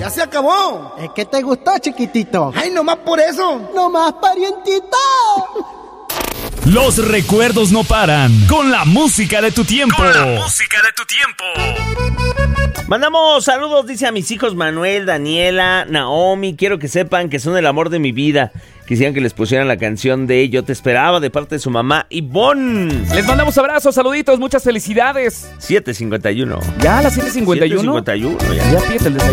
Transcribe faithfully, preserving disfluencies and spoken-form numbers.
ya se acabó. ¿Es que te gustó, chiquitito? Ay, nomás por eso. Nomás, parientito. Los recuerdos no paran con la música de tu tiempo. Con la música de tu tiempo. Mandamos saludos, dice a mis hijos Manuel, Daniela, Naomi. Quiero que sepan que son el amor de mi vida. Quisieran que les pusieran la canción de Yo te esperaba de parte de su mamá Ivonne. Les mandamos abrazos, saluditos, muchas felicidades. siete cincuenta y uno. Ya a las siete cincuenta y uno. siete cincuenta y uno ya. Ya fíjate el desayuno.